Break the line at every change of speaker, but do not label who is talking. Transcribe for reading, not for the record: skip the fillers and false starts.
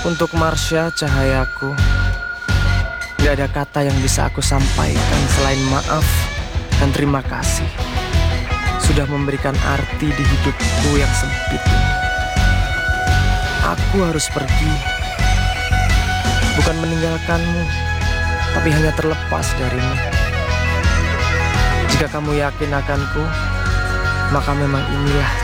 Untuk Marsha, cahayaku, gak ada kata yang bisa aku sampaikan selain maaf dan terima kasih sudah memberikan arti di hidupku yang sempit ini. Aku harus pergi, bukan meninggalkanmu, tapi hanya terlepas darimu. Jika kamu yakin akanku, maka memang inilah